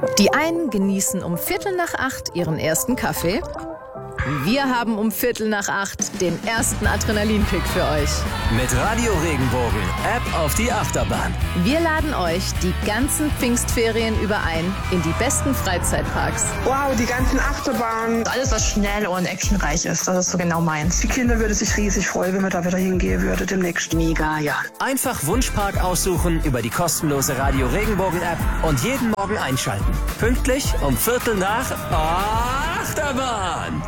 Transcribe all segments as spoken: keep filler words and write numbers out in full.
Die einen genießen um Viertel nach acht ihren ersten Kaffee. Wir haben um Viertel nach acht den ersten Adrenalinkick für euch. Mit Radio Regenbogen, App auf die Achterbahn. Wir laden euch die ganzen Pfingstferien über ein in die besten Freizeitparks. Wow, die ganzen Achterbahnen. Alles, was schnell und actionreich ist, das ist so genau meins. Die Kinder würden sich riesig freuen, wenn wir da wieder hingehen würden demnächst. Mega, ja. Einfach Wunschpark aussuchen über die kostenlose Radio Regenbogen App und jeden Morgen einschalten. Pünktlich um Viertel nach Achterbahn.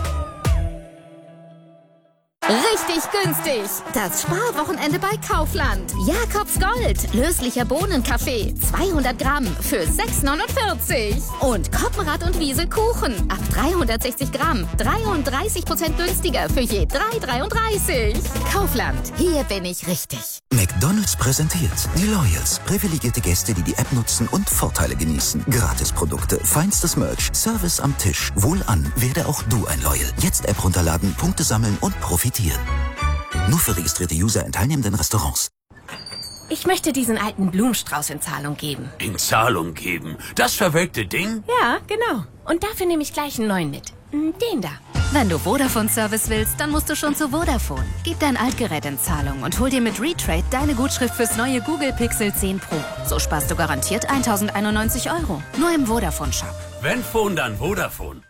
Richtig günstig. Das Sparwochenende bei Kaufland. Jakobs Gold. Löslicher Bohnenkaffee. zweihundert Gramm für sechs neunundvierzig. Und Koppenrad und Wiesel Kuchen. Ab dreihundertsechzig Gramm. dreiunddreißig Prozent günstiger für je drei dreiunddreißig. Kaufland. Hier bin ich richtig. McDonald's präsentiert die Loyals. Privilegierte Gäste, die die App nutzen und Vorteile genießen. Gratisprodukte, feinstes Merch, Service am Tisch. Wohlan, werde auch du ein Loyal. Jetzt App runterladen, Punkte sammeln und profitieren. Nur für registrierte User in teilnehmenden Restaurants. Ich möchte diesen alten Blumenstrauß in Zahlung geben. In Zahlung geben? Das verwelkte Ding? Ja, genau. Und dafür nehme ich gleich einen neuen mit. Den da. Wenn du Vodafone-Service willst, dann musst du schon zu Vodafone. Gib dein Altgerät in Zahlung und hol dir mit Retrade deine Gutschrift fürs neue Google Pixel zehn Pro. So sparst du garantiert eintausendeinundneunzig Euro. Nur im Vodafone-Shop. Wenn Phone, dann Vodafone.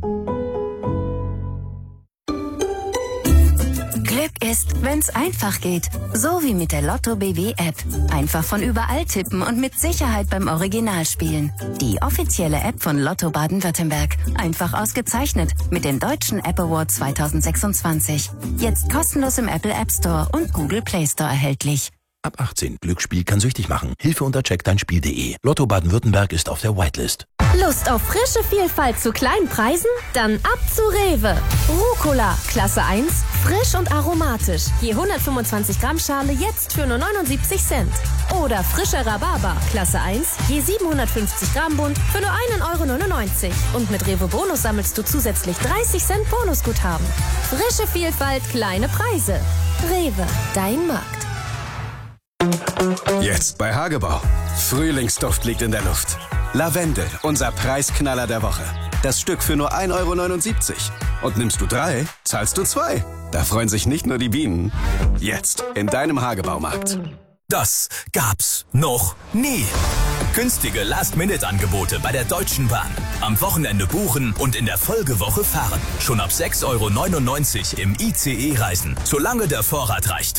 Glück ist, wenn's einfach geht. So wie mit der Lotto B W App. Einfach von überall tippen und mit Sicherheit beim Original spielen. Die offizielle App von Lotto Baden-Württemberg. Einfach ausgezeichnet mit den deutschen App Awards zweitausendsechsundzwanzig. Jetzt kostenlos im Apple App Store und Google Play Store erhältlich. Ab achtzehn. Glücksspiel kann süchtig machen. Hilfe unter check dein Spiel punkt de. Lotto Baden-Württemberg ist auf der Whitelist. Lust auf frische Vielfalt zu kleinen Preisen? Dann ab zu Rewe. Rucola, Klasse eins, frisch und aromatisch. Je hundertfünfundzwanzig Gramm Schale jetzt für nur neunundsiebzig Cent. Oder frischer Rhabarber, Klasse eins, je siebenhundertfünfzig Gramm Bund für nur ein Euro neunundneunzig. Und mit Rewe Bonus sammelst du zusätzlich dreißig Cent Bonusguthaben. Frische Vielfalt, kleine Preise. Rewe, dein Markt. Jetzt bei Hagebau. Frühlingsduft liegt in der Luft. Lavendel, unser Preisknaller der Woche. Das Stück für nur ein Euro neunundsiebzig. Und nimmst du drei, zahlst du zwei. Da freuen sich nicht nur die Bienen. Jetzt in deinem Hagebaumarkt. Das gab's noch nie. Günstige Last-Minute-Angebote bei der Deutschen Bahn. Am Wochenende buchen und in der Folgewoche fahren. Schon ab sechs Euro neunundneunzig im I C E reisen, solange der Vorrat reicht.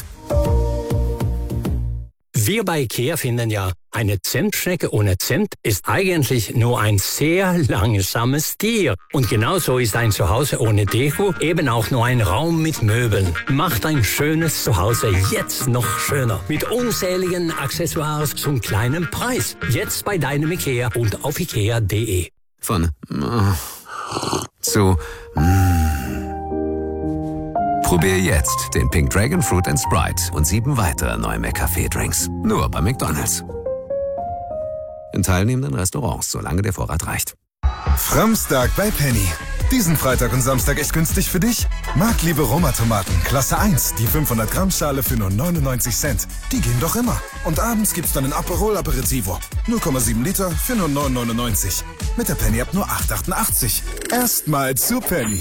Wir bei IKEA finden ja, eine Zimtschnecke ohne Zimt ist eigentlich nur ein sehr langsames Tier. Und genauso ist ein Zuhause ohne Deko eben auch nur ein Raum mit Möbeln. Macht ein schönes Zuhause jetzt noch schöner. Mit unzähligen Accessoires zum kleinen Preis. Jetzt bei deinem IKEA und auf ikea punkt de. Von äh, zu mm. Probier jetzt den Pink Dragon Fruit and Sprite und sieben weitere neue McCafé-Drinks. Nur bei McDonald's. In teilnehmenden Restaurants, solange der Vorrat reicht. Framstag bei Penny. Diesen Freitag und Samstag echt günstig für dich? Marktliebe Roma-Tomaten, Klasse eins, die fünfhundert Gramm Schale für nur neunundneunzig Cent. Die gehen doch immer. Und abends gibt's dann ein Aperol Aperitivo. null Komma sieben Liter für nur neun neunundneunzig. Mit der Penny-App nur acht achtundachtzig. Erstmal zu Penny.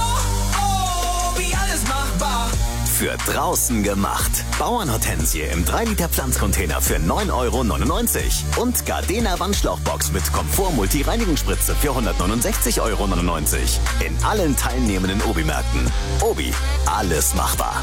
Für draußen gemacht. Bauernhortensie im drei Liter Pflanzcontainer für neun Euro neunundneunzig. Und Gardena Wandschlauchbox mit Komfort-Multi-Reinigungsspritze für hundertneunundsechzig Euro neunundneunzig. In allen teilnehmenden Obi-Märkten. Obi, alles machbar.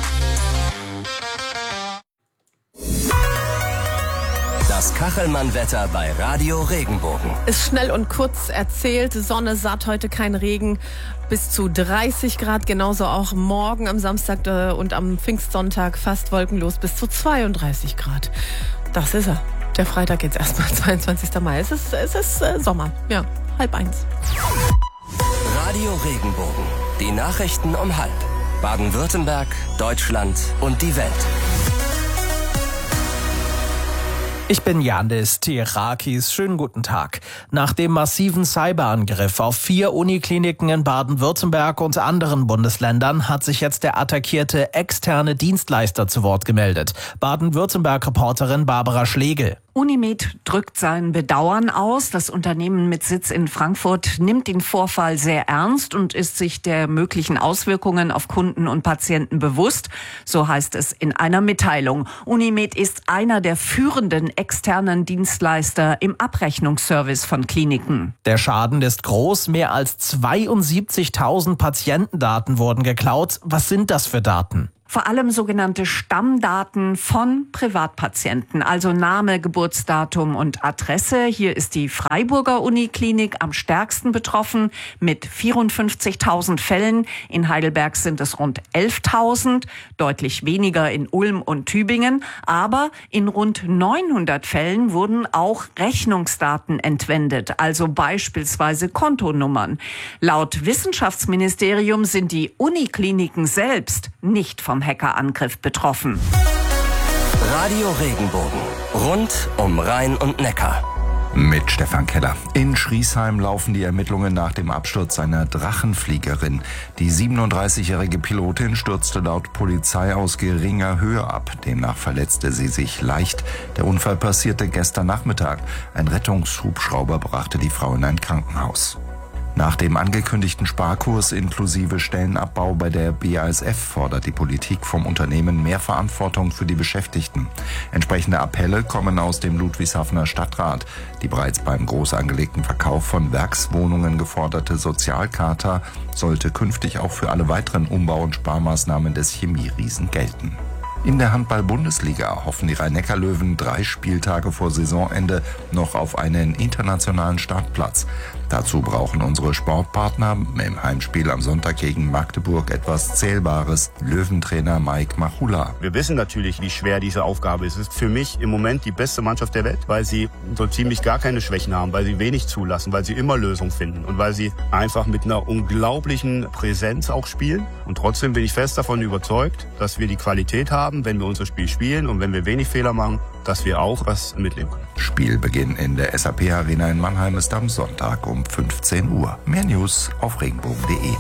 Das Kachelmann-Wetter bei Radio Regenbogen. Ist schnell und kurz erzählt. Sonne, satt, heute kein Regen. Bis zu dreißig Grad, genauso auch morgen am Samstag und am Pfingstsonntag fast wolkenlos bis zu zweiunddreißig Grad. Das ist er. Der Freitag jetzt erstmal, zweiundzwanzigster Mai. Es ist, es ist äh, Sommer, ja, halb eins. Radio Regenbogen. Die Nachrichten um halb. Baden-Württemberg, Deutschland und die Welt. Ich bin Yandis Tirakis. Schönen guten Tag. Nach dem massiven Cyberangriff auf vier Unikliniken in Baden-Württemberg und anderen Bundesländern hat sich jetzt der attackierte externe Dienstleister zu Wort gemeldet. Baden-Württemberg-Reporterin Barbara Schlegel. Unimed drückt sein Bedauern aus. Das Unternehmen mit Sitz in Frankfurt nimmt den Vorfall sehr ernst und ist sich der möglichen Auswirkungen auf Kunden und Patienten bewusst. So heißt es in einer Mitteilung. Unimed ist einer der führenden externen Dienstleister im Abrechnungsservice von Kliniken. Der Schaden ist groß. Mehr als zweiundsiebzigtausend Patientendaten wurden geklaut. Was sind das für Daten? Vor allem sogenannte Stammdaten von Privatpatienten, also Name, Geburtsdatum und Adresse. Hier ist die Freiburger Uniklinik am stärksten betroffen mit vierundfünfzigtausend Fällen. In Heidelberg sind es rund elftausend, deutlich weniger in Ulm und Tübingen. Aber in rund neunhundert Fällen wurden auch Rechnungsdaten entwendet, also beispielsweise Kontonummern. Laut Wissenschaftsministerium sind die Unikliniken selbst nicht vom Hackerangriff betroffen. Radio Regenbogen. Rund um Rhein und Neckar. Mit Stefan Keller. In Schriesheim laufen die Ermittlungen nach dem Absturz einer Drachenfliegerin. Die siebenunddreißigjährige Pilotin stürzte laut Polizei aus geringer Höhe ab. Demnach verletzte sie sich leicht. Der Unfall passierte gestern Nachmittag. Ein Rettungshubschrauber brachte die Frau in ein Krankenhaus. Nach dem angekündigten Sparkurs inklusive Stellenabbau bei der B A S F fordert die Politik vom Unternehmen mehr Verantwortung für die Beschäftigten. Entsprechende Appelle kommen aus dem Ludwigshafener Stadtrat. Die bereits beim groß angelegten Verkauf von Werkswohnungen geforderte Sozialcharta sollte künftig auch für alle weiteren Umbau- und Sparmaßnahmen des Chemieriesen gelten. In der Handball-Bundesliga hoffen die Rhein-Neckar-Löwen drei Spieltage vor Saisonende noch auf einen internationalen Startplatz. Dazu brauchen unsere Sportpartner im Heimspiel am Sonntag gegen Magdeburg etwas Zählbares. Löwentrainer Mike Machula. Wir wissen natürlich, wie schwer diese Aufgabe ist. Es ist für mich im Moment die beste Mannschaft der Welt, weil sie so ziemlich gar keine Schwächen haben, weil sie wenig zulassen, weil sie immer Lösungen finden und weil sie einfach mit einer unglaublichen Präsenz auch spielen. Und trotzdem bin ich fest davon überzeugt, dass wir die Qualität haben, wenn wir unser Spiel spielen und wenn wir wenig Fehler machen, dass wir auch was mitnehmen können. Spielbeginn in der S A P Arena in Mannheim ist am Sonntag um fünfzehn Uhr. Mehr News auf regenbogen punkt de.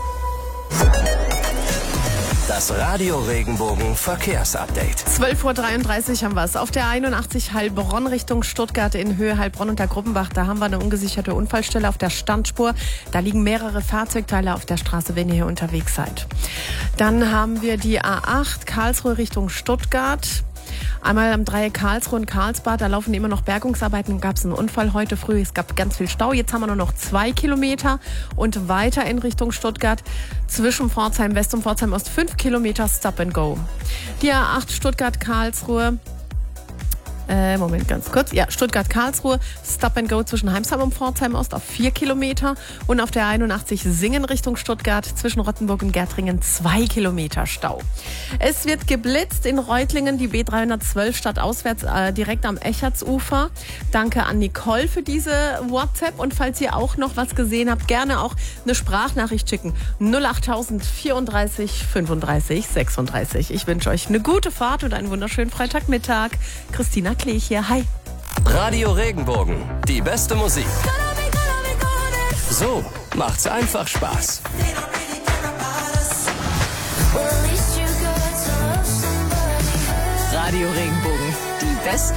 Das Radio Regenbogen Verkehrsupdate. zwölf Uhr dreiunddreißig haben wir es. Auf der einundachtzig Heilbronn Richtung Stuttgart in Höhe Heilbronn unter Gruppenbach. Da haben wir eine ungesicherte Unfallstelle auf der Standspur. Da liegen mehrere Fahrzeugteile auf der Straße, wenn ihr hier unterwegs seid. Dann haben wir die A acht Karlsruhe Richtung Stuttgart. Einmal am Dreieck Karlsruhe und Karlsbad, da laufen immer noch Bergungsarbeiten. Gab es einen Unfall heute früh, es gab ganz viel Stau. Jetzt haben wir nur noch zwei Kilometer und weiter in Richtung Stuttgart zwischen Pforzheim West und Pforzheim Ost fünf Kilometer Stop and Go. Die A acht Stuttgart-Karlsruhe. Äh, Moment, ganz kurz. Ja, Stuttgart-Karlsruhe, Stop and Go zwischen Heimsheim und Pforzheim Ost auf vier Kilometer. Und auf der einundachtzig Singen Richtung Stuttgart zwischen Rottenburg und Gärtringen zwei Kilometer Stau. Es wird geblitzt in Reutlingen, die B dreihundertzwölf stadtauswärts äh, direkt am Echertsufer. Danke an Nicole für diese WhatsApp. Und falls ihr auch noch was gesehen habt, gerne auch eine Sprachnachricht schicken. null acht tausend vierunddreißig fünfunddreißig sechsunddreißig. Ich wünsche euch eine gute Fahrt und einen wunderschönen Freitagmittag. Christina Klich hier. Hi. Radio Regenbogen. Die beste Musik. So macht's einfach Spaß. Radio Regenbogen. Die beste